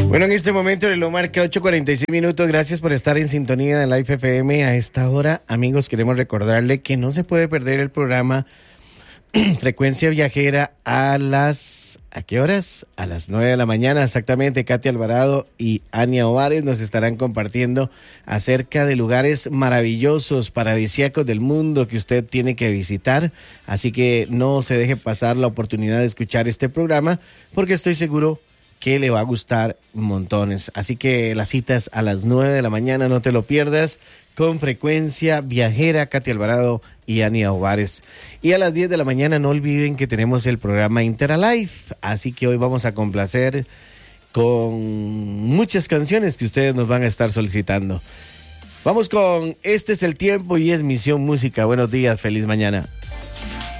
Bueno, en este momento el reloj marca 8:46. Gracias por estar en sintonía de Life FM a esta hora. Amigos, queremos recordarle que no se puede perder el programa Frecuencia Viajera ¿a qué horas? A las 9 de la mañana, exactamente. Katy Alvarado y Ania Ovares nos estarán compartiendo acerca de lugares maravillosos, paradisíacos del mundo que usted tiene que visitar. Así que no se deje pasar la oportunidad de escuchar este programa, porque estoy seguro que le va a gustar montones. Así que las citas a las 9 de la mañana, no te lo pierdas, con Frecuencia Viajera, Katy Alvarado y Ania Ovares. Y a las 10 de la mañana no olviden que tenemos el programa Interalife, así que hoy vamos a complacer con muchas canciones que ustedes nos van a estar solicitando. Vamos con Este es el tiempo y es Misión Música. Buenos días, feliz mañana.